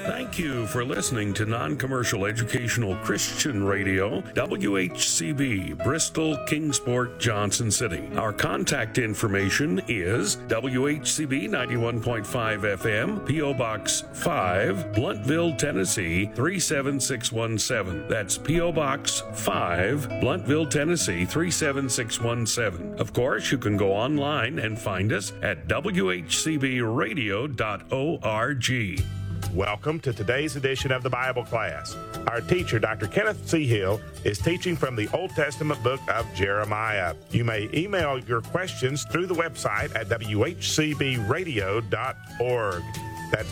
Thank you for listening to Non-Commercial Educational Christian Radio, WHCB, Bristol, Kingsport, Johnson City. Our contact information is WHCB 91.5 FM, P.O. Box 5, Blountville, Tennessee 37617. That's P.O. Box 5, Blountville, Tennessee 37617. Of course, you can go online and find us at WHCBradio.org. Welcome to today's edition of the Bible class. Our teacher, Dr. Kenneth C. Hill, is teaching from the Old Testament book of Jeremiah. You may email your questions through the website at WHCBradio.org. That's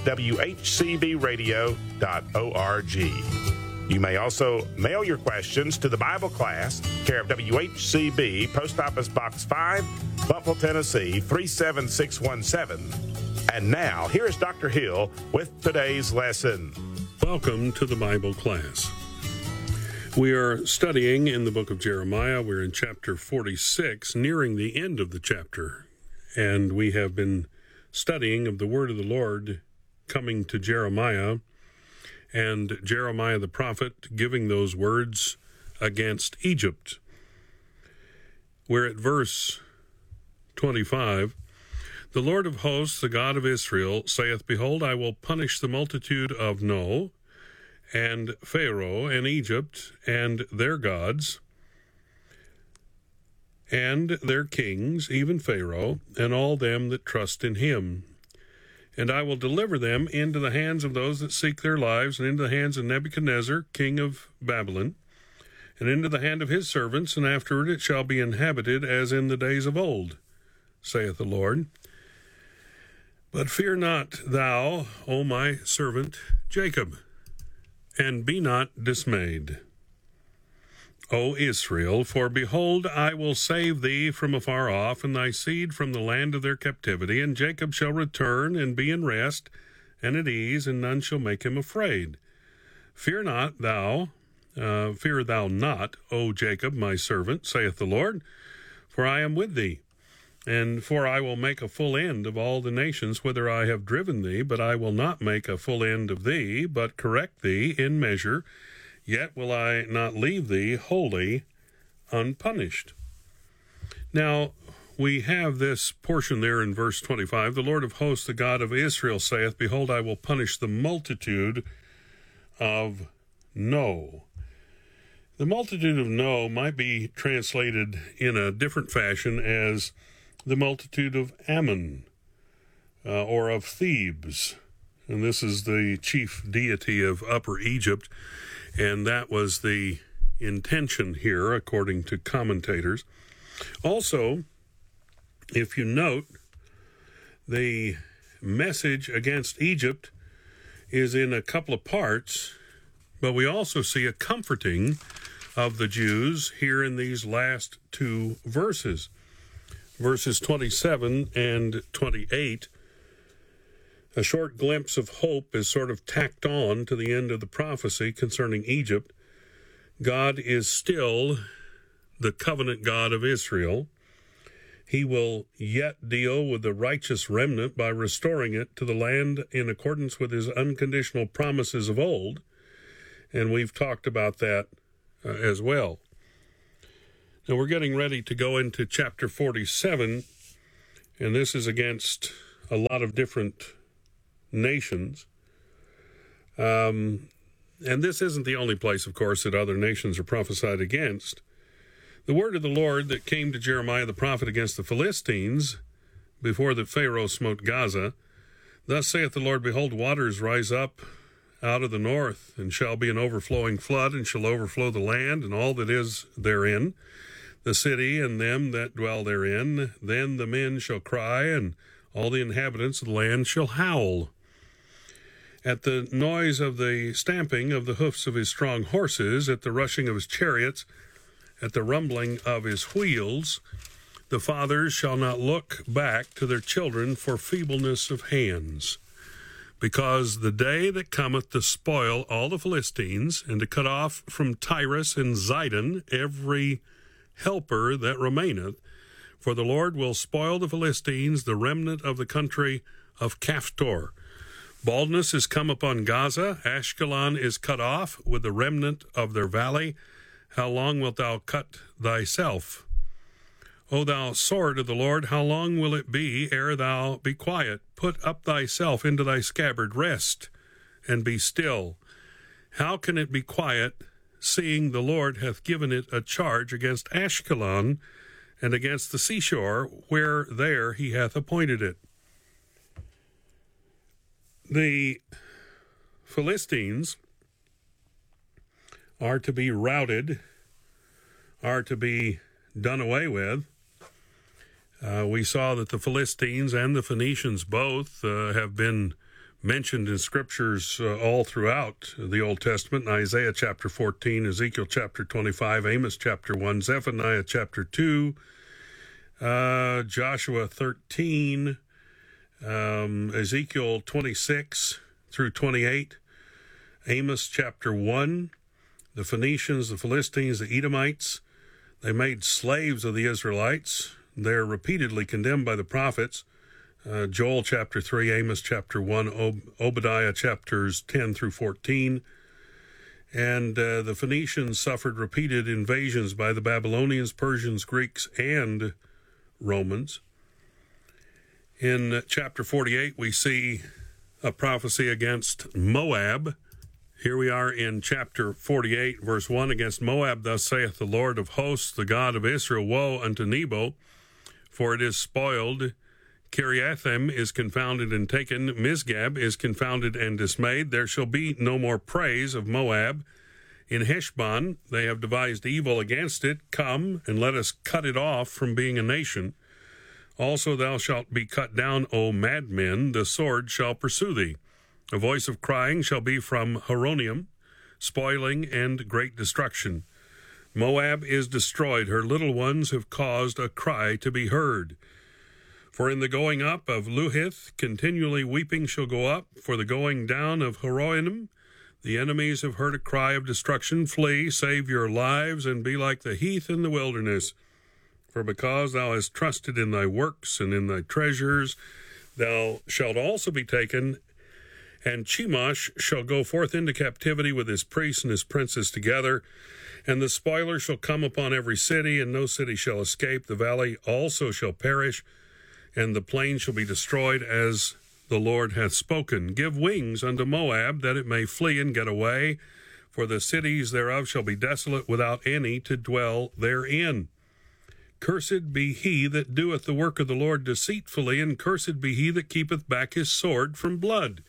WHCBradio.org. You may also mail your questions to the Bible class, care of WHCB, Post Office Box 5, Blountville, Tennessee 37617. And now, here's Dr. Hill with today's lesson. Welcome to the Bible class. We are studying in the book of Jeremiah. We're in chapter 46, nearing the end of the chapter. And we have been studying of the word of the Lord coming to Jeremiah, and Jeremiah the prophet giving those words against Egypt. We're at verse 25. The Lord of hosts, the God of Israel, saith, Behold, I will punish the multitude of No, and Pharaoh, and Egypt, and their gods, and their kings, even Pharaoh, and all them that trust in him. And I will deliver them into the hands of those that seek their lives, and into the hands of Nebuchadnezzar, king of Babylon, and into the hand of his servants, and afterward it shall be inhabited as in the days of old, saith the Lord. But fear not thou, O my servant Jacob, and be not dismayed, O Israel, for behold, I will save thee from afar off, and thy seed from the land of their captivity, and Jacob shall return and be in rest and at ease, and none shall make him afraid. Fear not thou, fear thou not, O Jacob, my servant, saith the Lord, for I am with thee. And for I will make a full end of all the nations whither I have driven thee, but I will not make a full end of thee, but correct thee in measure, yet will I not leave thee wholly unpunished. Now, we have this portion there in verse 25. The Lord of hosts, the God of Israel, saith, Behold, I will punish the multitude of No. The multitude of No might be translated in a different fashion as the multitude of Ammon, or of Thebes. And this is the chief deity of Upper Egypt, and that was the intention here, according to commentators. Also, if you note, the message against Egypt is in a couple of parts, but we also see a comforting of the Jews here in these last two verses. Verses 27 and 28, a short glimpse of hope is sort of tacked on to the end of the prophecy concerning Egypt. God is still the covenant God of Israel. He will yet deal with the righteous remnant by restoring it to the land in accordance with his unconditional promises of old. And we've talked about that as well. Now we're getting ready to go into chapter 47, and this is against a lot of different nations. And this isn't the only place, of course, that other nations are prophesied against. The word of the Lord that came to Jeremiah the prophet against the Philistines before that Pharaoh smote Gaza, Thus saith the Lord, Behold, waters rise up out of the north, and shall be an overflowing flood, and shall overflow the land, and all that is therein, the city and them that dwell therein. Then the men shall cry, and all the inhabitants of the land shall howl. At the noise of the stamping of the hoofs of his strong horses, at the rushing of his chariots, at the rumbling of his wheels, the fathers shall not look back to their children for feebleness of hands. Because the day that cometh to spoil all the Philistines, and to cut off from Tyrus and Zidon every helper that remaineth, for the Lord will spoil the Philistines, the remnant of the country of Caphtor. Baldness is come upon Gaza. Ashkelon is cut off with the remnant of their valley. How long wilt thou cut thyself? O thou sword of the Lord, how long will it be ere thou be quiet? Put up thyself into thy scabbard, rest, and be still. How can it be quiet, seeing the Lord hath given it a charge against Ashkelon and against the seashore, where there he hath appointed it? The Philistines are to be routed, are to be done away with. We saw that the Philistines and the Phoenicians both have been mentioned in scriptures all throughout the Old Testament: Isaiah chapter 14, Ezekiel chapter 25, Amos chapter 1, Zephaniah chapter 2, Joshua 13, Ezekiel 26 through 28, Amos chapter 1. The Phoenicians, the Philistines, the Edomites, they made slaves of the Israelites. They're repeatedly condemned by the prophets. Joel chapter 3, Amos chapter 1, Obadiah chapters 10 through 14. And the Phoenicians suffered repeated invasions by the Babylonians, Persians, Greeks, and Romans. In chapter 48, we see a prophecy against Moab. Here we are in chapter 48, verse 1. Against Moab, thus saith the Lord of hosts, the God of Israel, woe unto Nebo, for it is spoiled. Kiriathaim is confounded and taken. Misgab is confounded and dismayed. There shall be no more praise of Moab. In Heshbon they have devised evil against it. Come, and let us cut it off from being a nation. Also thou shalt be cut down, O madmen, the sword shall pursue thee. A voice of crying shall be from Horonaim, spoiling and great destruction. Moab is destroyed, her little ones have caused a cry to be heard. For in the going up of Luhith, continually weeping shall go up. For the going down of Horonaim, the enemies have heard a cry of destruction. Flee, save your lives, and be like the heath in the wilderness. For because thou hast trusted in thy works and in thy treasures, thou shalt also be taken. And Chemosh shall go forth into captivity with his priests and his princes together. And the spoiler shall come upon every city, and no city shall escape. The valley also shall perish, and the plain shall be destroyed, as the Lord hath spoken. Give wings unto Moab, that it may flee and get away, for the cities thereof shall be desolate, without any to dwell therein. Cursed be he that doeth the work of the Lord deceitfully, and cursed be he that keepeth back his sword from blood.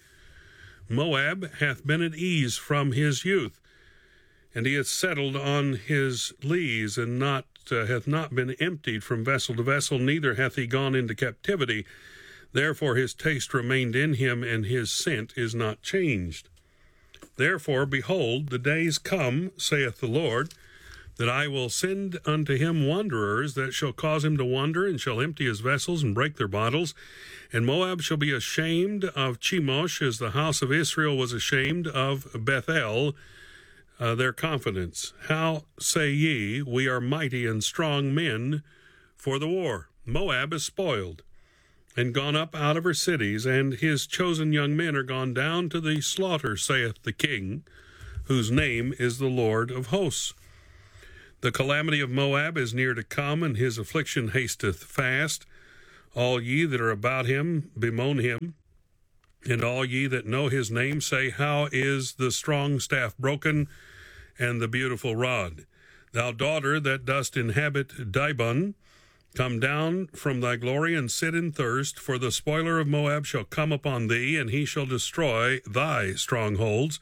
Moab hath been at ease from his youth, and he hath settled on his lees, and hath not been emptied from vessel to vessel, neither hath he gone into captivity. Therefore his taste remained in him, and his scent is not changed. Therefore, behold, the days come, saith the Lord, that I will send unto him wanderers that shall cause him to wander, and shall empty his vessels and break their bottles. And Moab shall be ashamed of Chemosh, as the house of Israel was ashamed of Bethel, their confidence. How say ye, we are mighty and strong men for the war? Moab is spoiled, and gone up out of her cities, and his chosen young men are gone down to the slaughter, saith the King, whose name is the Lord of hosts. The calamity of Moab is near to come, and his affliction hasteth fast. All ye that are about him bemoan him, and all ye that know his name say, how is the strong staff broken, and the beautiful rod? Thou daughter that dost inhabit Dibon, come down from thy glory and sit in thirst, for the spoiler of Moab shall come upon thee, and he shall destroy thy strongholds.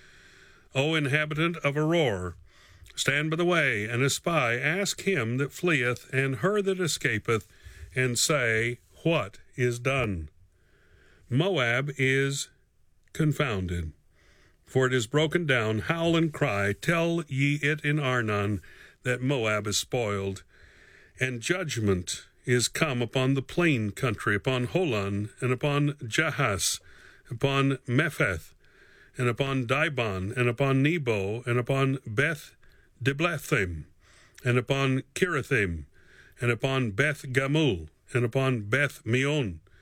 O inhabitant of Aroer, stand by the way and espy, ask him that fleeth and her that escapeth, and say, what is done? Moab is confounded, for it is broken down. Howl and cry, tell ye it in Arnon, that Moab is spoiled. And judgment is come upon the plain country, upon Holon, and upon Jahaz, upon Mepheth, and upon Dibon, and upon Nebo, and upon Beth Diblathim, and upon Kirithaim, and upon Beth Gamul, and upon Beth Meon,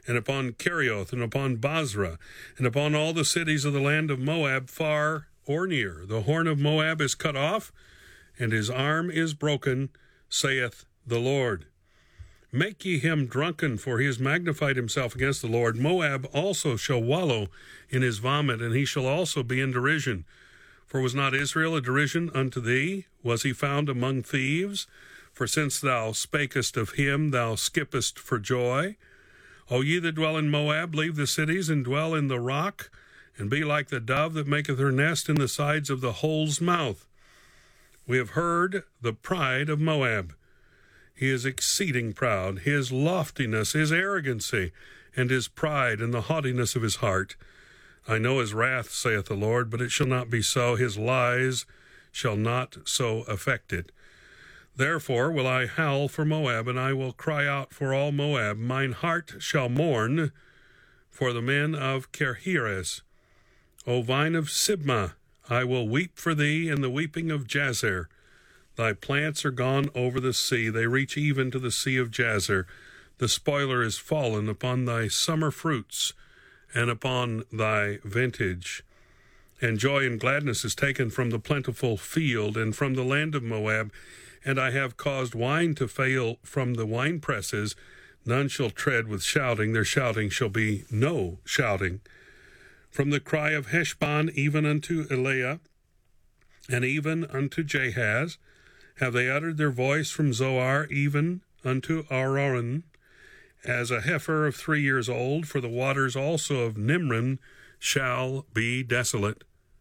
and upon Kerioth, and upon Basra, and upon all the cities of the land of Moab, far or near. The horn of Moab is cut off, and his arm is broken, saith the Lord. Make ye him drunken, for he has magnified himself against the Lord. Moab also shall wallow in his vomit, and he shall also be in derision. For was not Israel a derision unto thee? Was he found among thieves? For since thou spakest of him, thou skippest for joy. O ye that dwell in Moab, leave the cities, and dwell in the rock, and be like the dove that maketh her nest in the sides of the hole's mouth. We have heard the pride of Moab. He is exceeding proud, his loftiness, his arrogancy, and his pride, and the haughtiness of his heart. I know his wrath, saith the Lord, but it shall not be so. His lies shall not so affect it. Therefore will I howl for Moab, and I will cry out for all Moab. Mine heart shall mourn for the men of Kirheres. O vine of Sibmah, I will weep for thee in the weeping of Jazer. Thy plants are gone over the sea, they reach even to the sea of Jazer. The spoiler is fallen upon thy summer fruits, and upon thy vintage. And joy and gladness is taken from the plentiful field, and from the land of Moab. And I have caused wine to fail from the winepresses. None shall tread with shouting, their shouting shall be no shouting. From the cry of Heshbon even unto Eliah, and even unto Jahaz, have they uttered their voice from Zoar, even unto Aroan, as a heifer of 3 years old, for the waters also of Nimrim shall be desolate.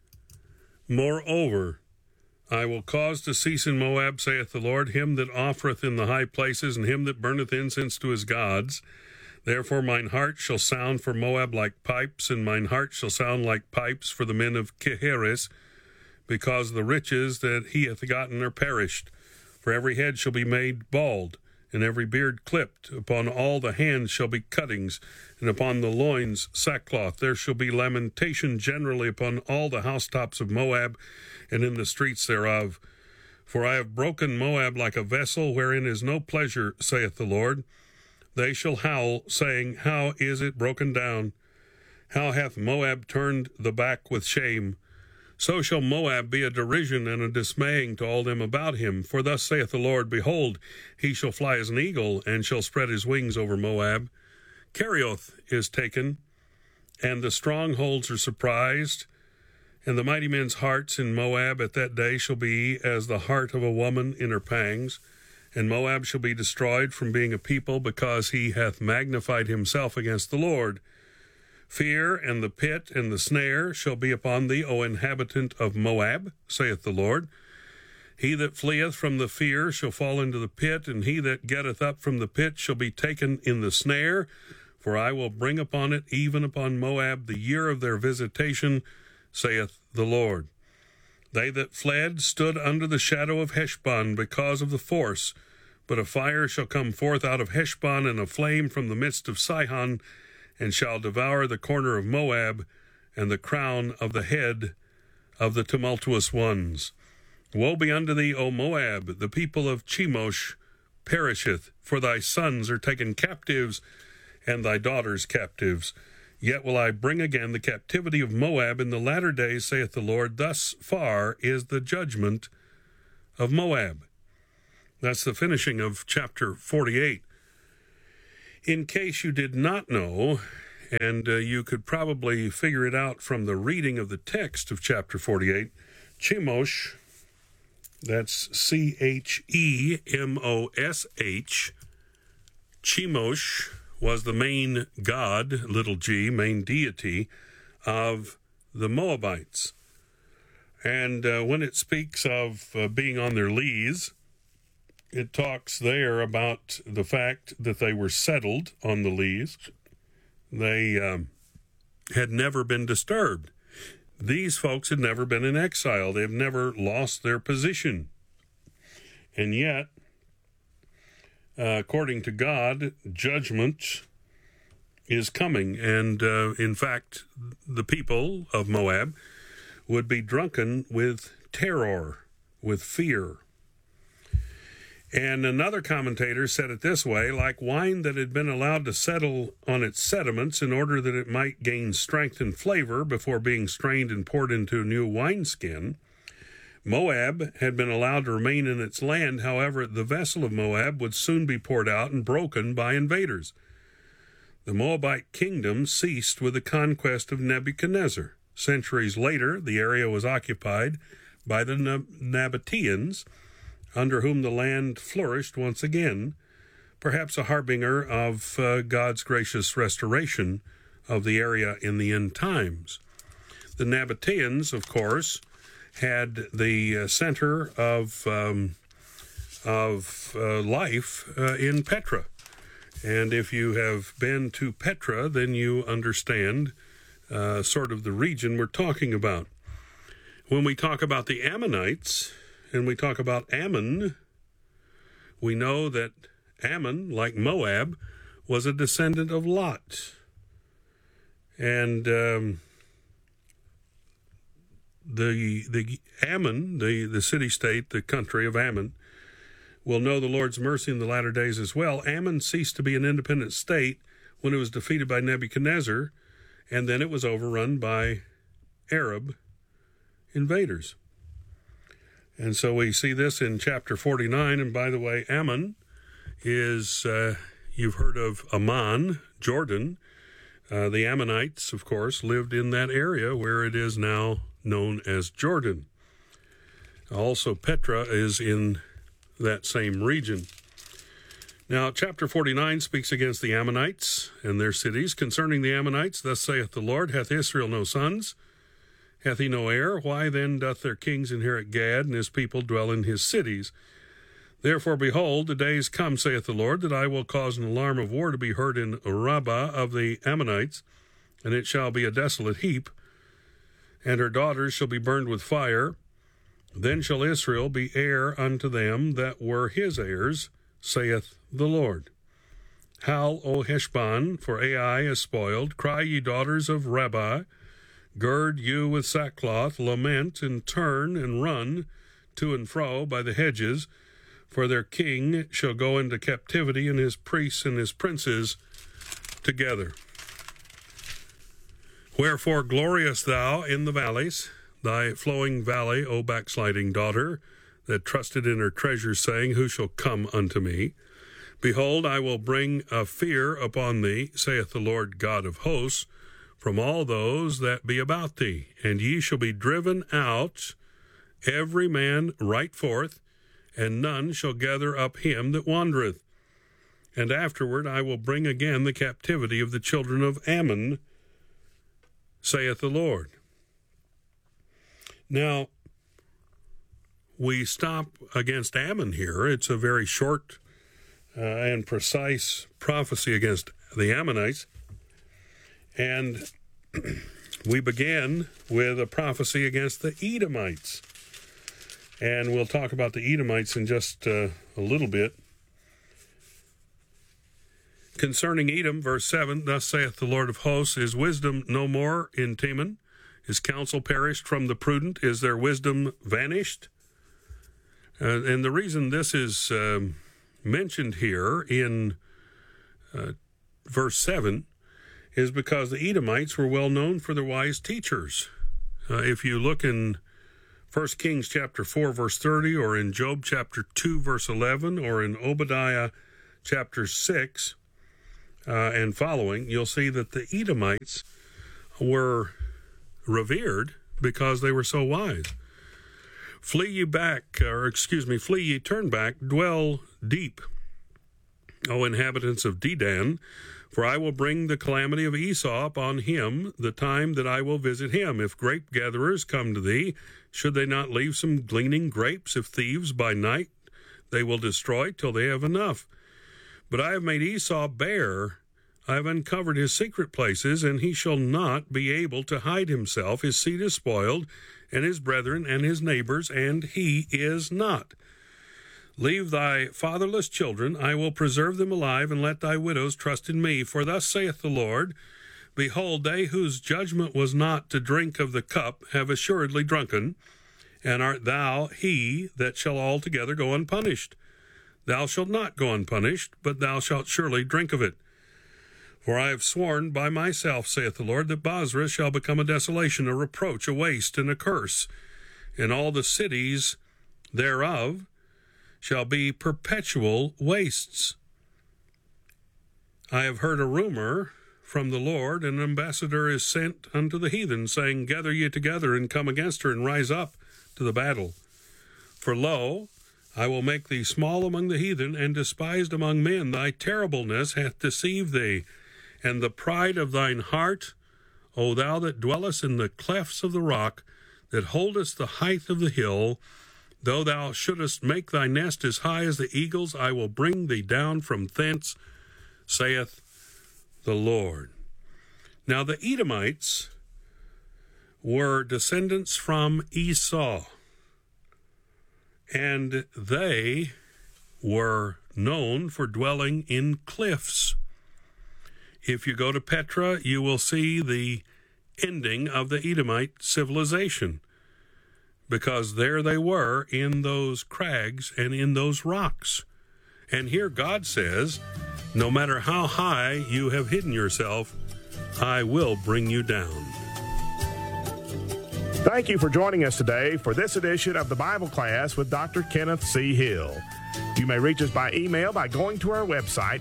Moreover, I will cause to cease in Moab, saith the Lord, him that offereth in the high places, and him that burneth incense to his gods. Therefore mine heart shall sound for Moab like pipes, and mine heart shall sound like pipes for the men of Kirheres, because the riches that he hath gotten are perished. For every head shall be made bald, and every beard clipped. Upon all the hands shall be cuttings, and upon the loins sackcloth. There shall be lamentation generally upon all the housetops of Moab, and in the streets thereof. For I have broken Moab like a vessel wherein is no pleasure, saith the Lord. They shall howl, saying, How is it broken down? How hath Moab turned the back with shame? So shall Moab be a derision and a dismaying to all them about him. For thus saith the Lord, Behold, he shall fly as an eagle, and shall spread his wings over Moab. Kerioth is taken, and the strongholds are surprised, and the mighty men's hearts in Moab at that day shall be as the heart of a woman in her pangs. And Moab shall be destroyed from being a people, because he hath magnified himself against the Lord. Fear and the pit and the snare shall be upon thee, O inhabitant of Moab, saith the Lord. He that fleeth from the fear shall fall into the pit, and he that getteth up from the pit shall be taken in the snare. For I will bring upon it, even upon Moab, the year of their visitation, saith the Lord. They that fled stood under the shadow of Heshbon because of the force. But a fire shall come forth out of Heshbon, and a flame from the midst of Sihon, and shall devour the corner of Moab, and the crown of the head of the tumultuous ones. Woe be unto thee, O Moab! The people of Chemosh perisheth, for thy sons are taken captives, and thy daughters captives. Yet will I bring again the captivity of Moab in the latter days, saith the Lord. Thus far is the judgment of Moab. That's the finishing of chapter 48. In case you did not know, and you could probably figure it out from the reading of the text of chapter 48, Chemosh, that's Chemosh, Chemosh was the main god, little g, main deity of the Moabites. And when it speaks of being on their lees, it talks there about the fact that they were settled on the lees. They had never been disturbed. These folks had never been in exile. They've never lost their position. And yet, according to God, judgment is coming. And in fact, the people of Moab would be drunken with terror, with fear. And another commentator said it this way: like wine that had been allowed to settle on its sediments in order that it might gain strength and flavor before being strained and poured into a new wineskin, Moab had been allowed to remain in its land. However, the vessel of Moab would soon be poured out and broken by invaders. The Moabite kingdom ceased with the conquest of Nebuchadnezzar. Centuries later, the area was occupied by the Nabateans, under whom the land flourished once again, perhaps a harbinger of God's gracious restoration of the area in the end times. The Nabateans, of course, had the center of life in Petra. And if you have been to Petra, then you understand sort of the region we're talking about. When we talk about the Ammonites, and we talk about Ammon, we know that Ammon, like Moab, was a descendant of Lot. And the Ammon, the city-state, the country of Ammon, will know the Lord's mercy in the latter days as well. Ammon ceased to be an independent state when it was defeated by Nebuchadnezzar, and then it was overrun by Arab invaders. And so we see this in chapter 49. And by the way, Ammon is, you've heard of Ammon, Jordan. The Ammonites, of course, lived in that area where it is now known as Jordan. Also, Petra is in that same region. Now, chapter 49 speaks against the Ammonites and their cities. Concerning the Ammonites, thus saith the Lord, hath Israel no sons? Hath he no heir? Why then doth their kings inherit Gad, and his people dwell in his cities? Therefore, behold, the days come, saith the Lord, that I will cause an alarm of war to be heard in Rabbah of the Ammonites, and it shall be a desolate heap, and her daughters shall be burned with fire. Then shall Israel be heir unto them that were his heirs, saith the Lord. Howl, O Heshbon, for Ai is spoiled. Cry, ye daughters of Rabbah. Gird you with sackcloth, lament, and turn, and run to and fro by the hedges, for their king shall go into captivity, and his priests and his princes together. Wherefore glorious thou in the valleys, thy flowing valley, O backsliding daughter, that trusted in her treasures, saying, who shall come unto me? Behold, I will bring a fear upon thee, saith the Lord God of hosts, from all those that be about thee, and ye shall be driven out, every man right forth, and none shall gather up him that wandereth. And afterward I will bring again the captivity of the children of Ammon, saith the Lord. Now, we stop against Ammon here. It's a very short and precise prophecy against the Ammonites. And we begin with a prophecy against the Edomites. And we'll talk about the Edomites in just a little bit. Concerning Edom, verse 7, thus saith the Lord of hosts, is wisdom no more in Teman? Is counsel perished from the prudent? Is their wisdom vanished? And the reason this is mentioned here in verse 7 is because the Edomites were well known for their wise teachers. If you look in 1 Kings chapter 4, verse 30, or in Job chapter 2, verse 11, or in Obadiah chapter 6 and following, you'll see that the Edomites were revered because they were so wise. Flee ye turn back, dwell deep, O inhabitants of Dedan, for I will bring the calamity of Esau upon him, the time that I will visit him. If grape gatherers come to thee, should they not leave some gleaning grapes? If thieves by night, they will destroy till they have enough. But I have made Esau bare, I have uncovered his secret places, and he shall not be able to hide himself. His seed is spoiled, and his brethren and his neighbors, and he is not. Leave thy fatherless children, I will preserve them alive, and let thy widows trust in me. For thus saith the Lord, behold, they whose judgment was not to drink of the cup have assuredly drunken, and art thou he that shall altogether go unpunished. thou shalt not go unpunished, but thou shalt surely drink of it. For I have sworn by myself, saith the Lord, that Bozrah shall become a desolation, a reproach, a waste, and a curse, and all the cities thereof shall be perpetual wastes. I have heard a rumor from the Lord, an ambassador is sent unto the heathen, saying, Gather ye together, and come against her, and rise up to the battle. For lo, I will make thee small among the heathen, and despised among men. Thy terribleness hath deceived thee, and the pride of thine heart, O thou that dwellest in the clefts of the rock, that holdest the height of the hill, though thou shouldest make thy nest as high as the eagles, I will bring thee down from thence, saith the Lord. Now the Edomites were descendants from Esau, and they were known for dwelling in cliffs. If you go to Petra, you will see the ending of the Edomite civilization, because there they were in those crags and in those rocks. And here God says, no matter how high you have hidden yourself, I will bring you down. Thank you for joining us today for this edition of the Bible Class with Dr. Kenneth C. Hill. You may reach us by email by going to our website,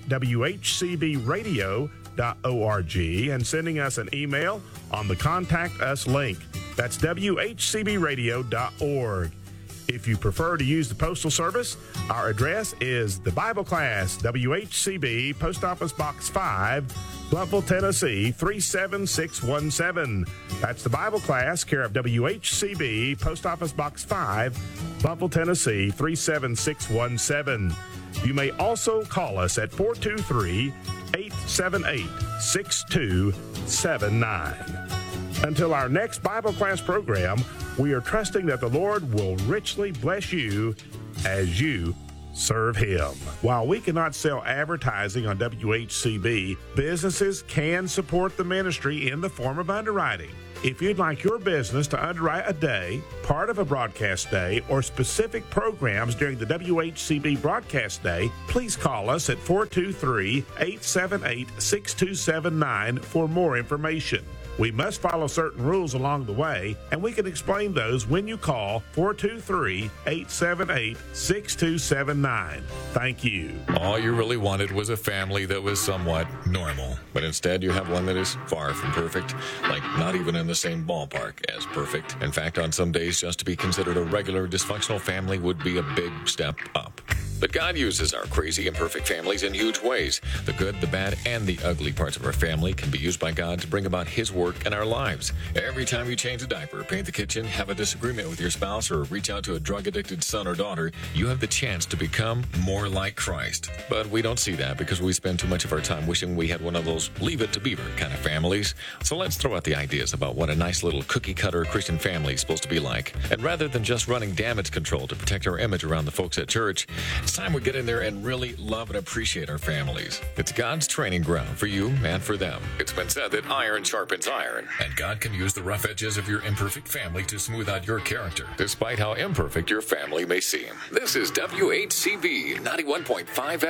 whcbradio.org, and sending us an email on the Contact Us link. That's whcbradio.org. If you prefer to use the postal service, our address is the Bible Class, WHCB, Post Office Box 5, Bluffville, Tennessee, 37617. That's the Bible Class, care of WHCB, Post Office Box 5, Bluffville, Tennessee, 37617. You may also call us at 423-878-6279. Until our next Bible Class program, we are trusting that the Lord will richly bless you as you serve Him. While we cannot sell advertising on WHCB, businesses can support the ministry in the form of underwriting. If you'd like your business to underwrite a day, part of a broadcast day, or specific programs during the WHCB broadcast day, please call us at 423-878-6279 for more information. We must follow certain rules along the way, and we can explain those when you call 423-878-6279. Thank you. All you really wanted was a family that was somewhat normal, but instead you have one that is far from perfect, like not even in the same ballpark as perfect. In fact, on some days, just to be considered a regular dysfunctional family would be a big step up. But God uses our crazy, imperfect families in huge ways. The good, the bad, and the ugly parts of our family can be used by God to bring about His work in our lives. Every time you change a diaper, paint the kitchen, have a disagreement with your spouse, or reach out to a drug-addicted son or daughter, you have the chance to become more like Christ. But we don't see that because we spend too much of our time wishing we had one of those Leave It to Beaver kind of families. So let's throw out the ideas about what a nice little cookie-cutter Christian family is supposed to be like. And rather than just running damage control to protect our image around the folks at church, it's time we get in there and really love and appreciate our families. It's God's training ground for you and for them. It's been said that iron sharpens iron, and God can use the rough edges of your imperfect family to smooth out your character, despite how imperfect your family may seem. This is WHCB 91.5